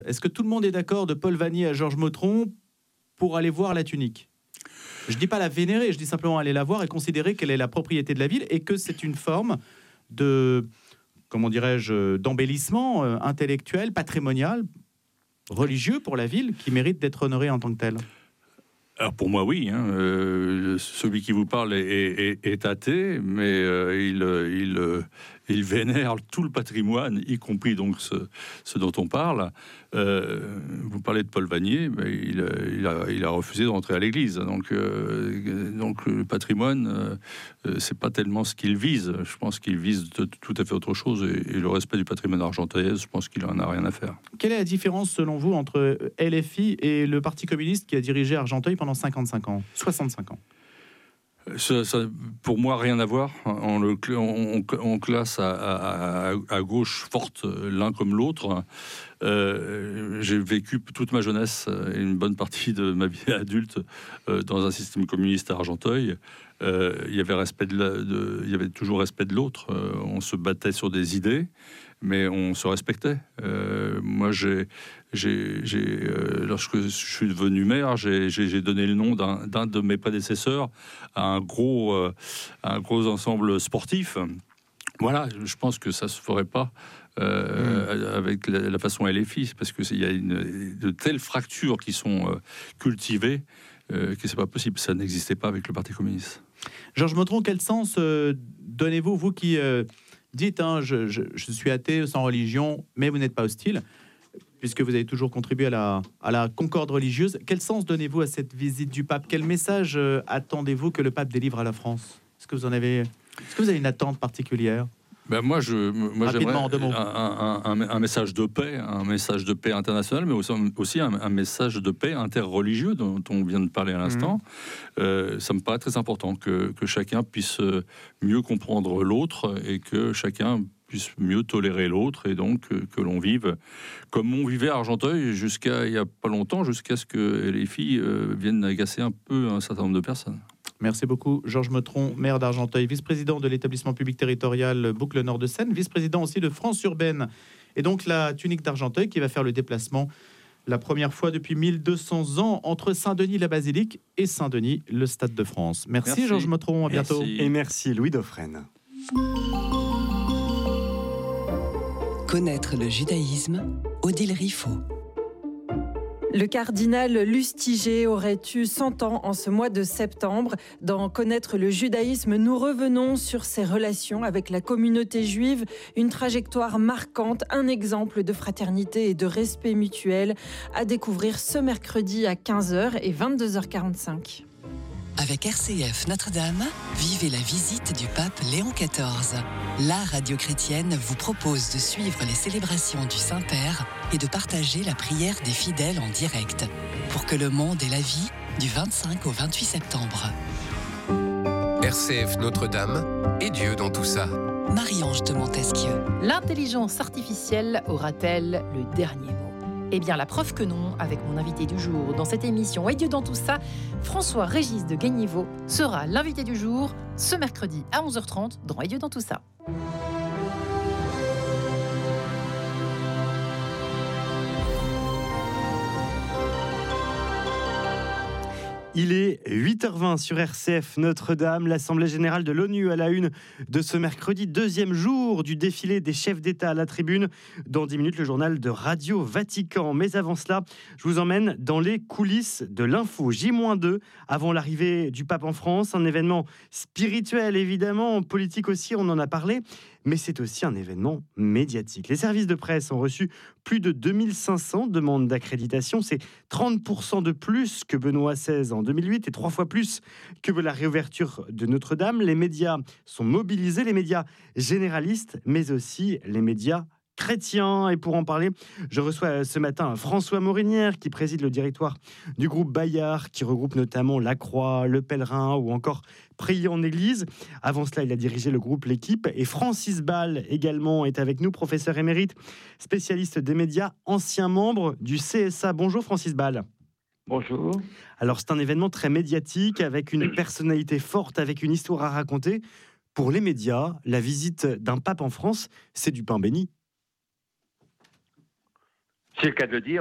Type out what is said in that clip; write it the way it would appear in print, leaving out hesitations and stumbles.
Est-ce que tout le monde est d'accord de Paul Vannier à Georges Motron pour aller voir la tunique ? Je ne dis pas la vénérer, je dis simplement aller la voir et considérer qu'elle est la propriété de la ville et que c'est une forme de, comment dirais-je, d'embellissement intellectuel, patrimonial, religieux pour la ville qui mérite d'être honorée en tant que telle. Alors pour moi, oui. Celui qui vous parle est athée, mais il vénère tout le patrimoine, y compris donc ce dont on parle. Vous parlez de Paul Vannier, mais il a refusé de rentrer à l'église. Donc le patrimoine, c'est pas tellement ce qu'il vise. Je pense qu'il vise tout à fait autre chose. Et le respect du patrimoine argenteuil, je pense qu'il en a rien à faire. Quelle est la différence, selon vous, entre LFI et le Parti communiste qui a dirigé Argenteuil pendant 55 ans, 65 ans ? Ça, pour moi, rien à voir. On classe à gauche forte l'un comme l'autre. J'ai vécu toute ma jeunesse et une bonne partie de ma vie adulte dans un système communiste à Argenteuil. Il y avait toujours respect de l'autre. On se battait sur des idées, mais on se respectait. Moi, lorsque je suis devenu maire, j'ai donné le nom d'un de mes prédécesseurs à un gros ensemble sportif. Voilà, je pense que ça se ferait pas avec la façon LFI, parce que il y a de telles fractures qui sont cultivées que c'est pas possible. Ça n'existait pas avec le Parti communiste. Georges Motron, quel sens donnez-vous, vous qui dites je suis athée, sans religion, mais vous n'êtes pas hostile, puisque vous avez toujours contribué à la concorde religieuse. Quel sens donnez-vous à cette visite du pape ? Quel message attendez-vous que le pape délivre à la France ? Est-ce que vous avez une attente particulière ? Moi, j'aimerais un message de paix internationale, mais aussi un message de paix interreligieux dont on vient de parler à l'instant. Ça me paraît très important que chacun puisse mieux comprendre l'autre et que chacun puisse mieux tolérer l'autre, et donc que l'on vive comme on vivait à Argenteuil jusqu'à il n'y a pas longtemps, jusqu'à ce que les filles viennent agacer un peu un certain nombre de personnes. Merci beaucoup, Georges Motron, maire d'Argenteuil, vice-président de l'établissement public territorial Boucle Nord de Seine, vice-président aussi de France Urbaine. Et donc la tunique d'Argenteuil qui va faire le déplacement la première fois depuis 1200 ans entre Saint-Denis la Basilique et Saint-Denis le Stade de France. Merci. Georges Motron, à bientôt. Et merci Louis Dauphren. Connaître le judaïsme, Odile Riffaut. Le cardinal Lustiger aurait eu 100 ans en ce mois de septembre. Dans Connaître le judaïsme, nous revenons sur ses relations avec la communauté juive, une trajectoire marquante, un exemple de fraternité et de respect mutuel à découvrir ce mercredi à 15h et 22h45. Avec RCF Notre-Dame, vivez la visite du pape Léon XIV. La radio chrétienne vous propose de suivre les célébrations du Saint-Père et de partager la prière des fidèles en direct pour que le monde ait la vie du 25 au 28 septembre. RCF Notre-Dame et Dieu dans tout ça. Marie-Ange de Montesquieu. L'intelligence artificielle aura-t-elle le dernier mot ? Eh bien, la preuve que non, avec mon invité du jour dans cette émission Et Dieu dans tout ça, François-Régis de Gagniveau sera l'invité du jour ce mercredi à 11h30 dans Et Dieu dans tout ça. Il est 8h20 sur RCF Notre-Dame. L'Assemblée générale de l'ONU à la une de ce mercredi, deuxième jour du défilé des chefs d'État à la tribune. Dans 10 minutes, le journal de Radio Vatican. Mais avant cela, je vous emmène dans les coulisses de l'info. J-2, avant l'arrivée du pape en France. Un événement spirituel, évidemment, politique aussi, on en a parlé. Mais c'est aussi un événement médiatique. Les services de presse ont reçu plus de 2500 demandes d'accréditation. C'est 30% de plus que Benoît XVI en 2008 et 3 fois plus que la réouverture de Notre-Dame. Les médias sont mobilisés, les médias généralistes, mais aussi les médias chrétiens. Et pour en parler, je reçois ce matin François Morinière, qui préside le directoire du groupe Bayard, qui regroupe notamment La Croix, Le Pèlerin ou encore Prier en Église. Avant cela, il a dirigé le groupe L'Équipe. Et Francis Ball également est avec nous, professeur émérite, spécialiste des médias, ancien membre du CSA. Bonjour Francis Ball. Bonjour. Alors c'est un événement très médiatique, avec une personnalité forte, avec une histoire à raconter. Pour les médias, la visite d'un pape en France, c'est du pain béni. C'est le cas de le dire.